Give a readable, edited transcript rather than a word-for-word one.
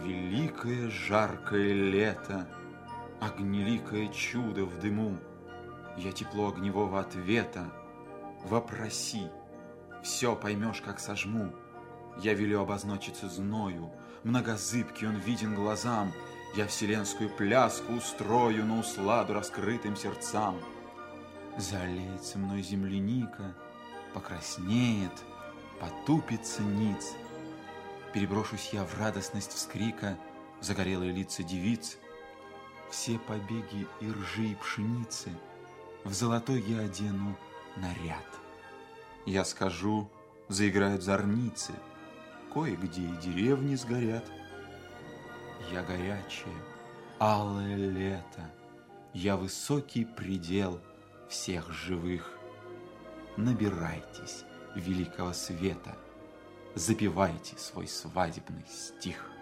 Великое жаркое лето, огнеликое чудо в дыму, я тепло огневого ответа. Вопроси, все поймешь, как сожму. Я велю обозначиться зною, многозыбкий он виден глазам. Я вселенскую пляску устрою на усладу раскрытым сердцам. Залеется мной земляника, покраснеет, потупится ниц. Переброшусь я в радостность вскрика в загорелые лица девиц. Все побеги и ржи и пшеницы в золотой я одену наряд. Я скажу, заиграют зорницы, кое-где и деревни сгорят. Я горячее, алое лето, я высокий предел всех живых. Набирайтесь великого света, запевайте свой свадебный стих.